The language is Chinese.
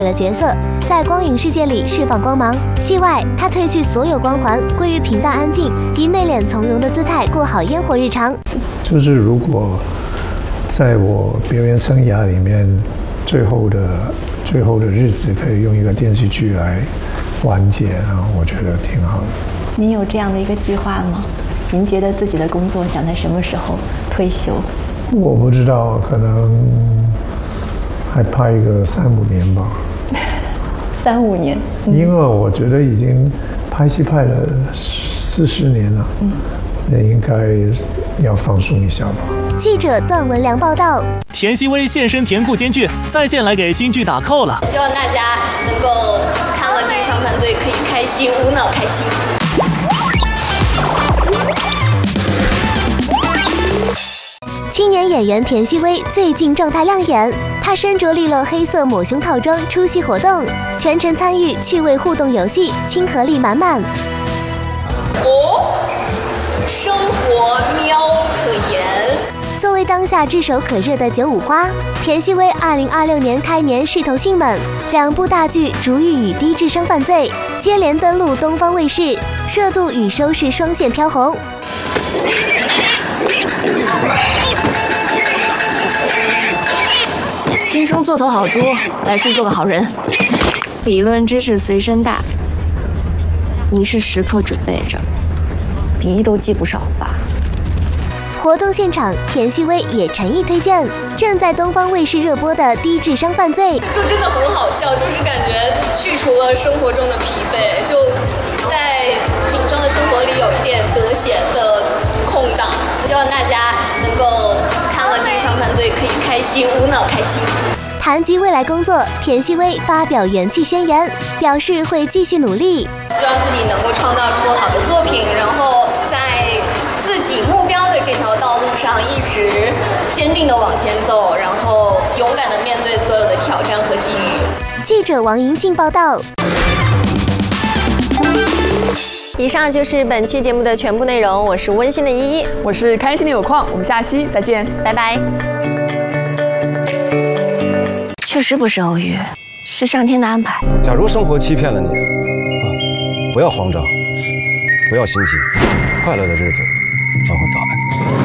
的角色，在光影世界里释放光芒。戏外，他褪去所有光环，归于平淡安静，以内敛从容的姿态过好烟火日常。 就是如果在我表演生涯里面，最后的日子可以用一个电视剧来完结，然后我觉得挺好的。 您有这样的一个计划吗？您觉得自己的工作想在什么时候退休？ 我不知道，可能还拍一个3、5年吧。 3、5年， 因为我觉得已经拍戏拍了40年了，也应该要放松一下吧。 记者段文良报道。 田曦薇现身甜酷监剧，在线来给新剧打 call 了。 希望大家能够看了《地上犯罪》可以开心，无脑开心。 青年演员田曦薇最近状态亮眼，她身着利落黑色抹胸套装出席活动，全程参与趣味互动游戏，亲和力满满。 哦，生活妙不可言。 作为当下炙手可热的95花，田曦薇2026年开年势头迅猛，2部大剧《逐狱》与《低智商犯罪》接连登陆东方卫视，热度与收视双线飘红。 今生做头好猪，来世做个好人。理论知识随身带，你是时刻准备着，笔都记不少吧？ 活动现场，田曦薇也诚意推荐正在东方卫视热播的《低智商犯罪》， 就真的很好笑，就是感觉去除了生活中的疲惫，就在紧张的生活里有一点得闲的空档。希望大家能够看了《地上犯罪》可以开心，无脑开心。 谈及未来工作，田曦薇发表元气宣言，表示会继续努力， 希望自己能够创造出好的作品，然后在自己目标的这条道路上一直坚定地往前走，然后勇敢地面对所有的挑战和机遇。 记者王银静报道。 以上就是本期节目的全部内容，我是温馨的依依， 我是开心的有矿，我们下期再见， 拜拜。 确实不是偶遇，是上天的安排。 假如生活欺骗了你，不要慌张，不要心急，快乐的日子将会到来。